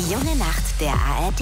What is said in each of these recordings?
Die junge Nacht der ARD.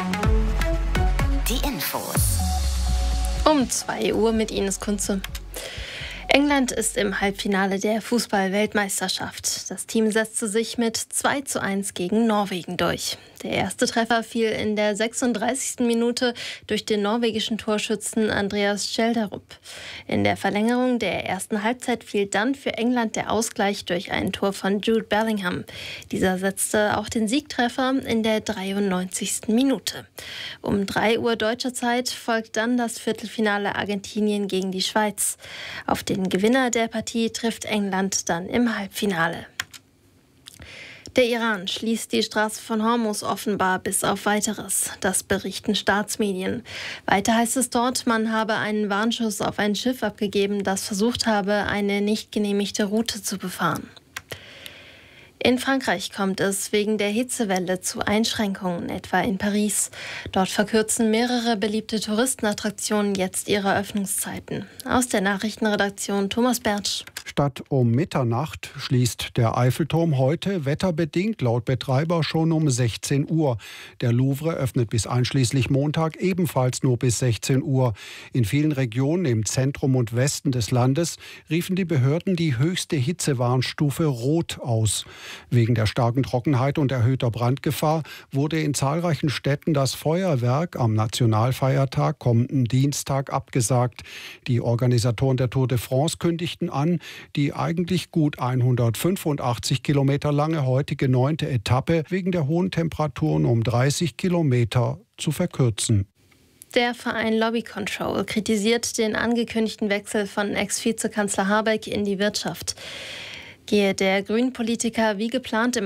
Die Infos. Um 2 Uhr mit Ines Kunze. England ist im Halbfinale der Fußball-Weltmeisterschaft. Das Team setzte sich mit 2:1 gegen Norwegen durch. Der erste Treffer fiel in der 36. Minute durch den norwegischen Torschützen Andreas Schjelderup. In der Verlängerung der ersten Halbzeit fiel dann für England der Ausgleich durch ein Tor von Jude Bellingham. Dieser setzte auch den Siegtreffer in der 93. Minute. Um 3 Uhr deutscher Zeit folgt dann das Viertelfinale Argentinien gegen die Schweiz. Auf den Gewinner der Partie trifft England dann im Halbfinale. Der Iran schließt die Straße von Hormuz offenbar bis auf Weiteres. Das berichten Staatsmedien. Weiter heißt es dort, man habe einen Warnschuss auf ein Schiff abgegeben, das versucht habe, eine nicht genehmigte Route zu befahren. In Frankreich kommt es wegen der Hitzewelle zu Einschränkungen, etwa in Paris. Dort verkürzen mehrere beliebte Touristenattraktionen jetzt ihre Öffnungszeiten. Aus der Nachrichtenredaktion Thomas Bertsch. Statt um Mitternacht schließt der Eiffelturm heute wetterbedingt laut Betreiber schon um 16 Uhr. Der Louvre öffnet bis einschließlich Montag ebenfalls nur bis 16 Uhr. In vielen Regionen im Zentrum und Westen des Landes riefen die Behörden die höchste Hitzewarnstufe Rot aus. Wegen der starken Trockenheit und erhöhter Brandgefahr wurde in zahlreichen Städten das Feuerwerk am Nationalfeiertag kommenden Dienstag abgesagt. Die Organisatoren der Tour de France kündigten an, die eigentlich gut 185 Kilometer lange heutige 9. Etappe wegen der hohen Temperaturen um 30 Kilometer zu verkürzen. Der Verein Lobby Control kritisiert den angekündigten Wechsel von Ex-Vizekanzler Habeck in die Wirtschaft. Gehe der Grünen-Politiker wie geplant im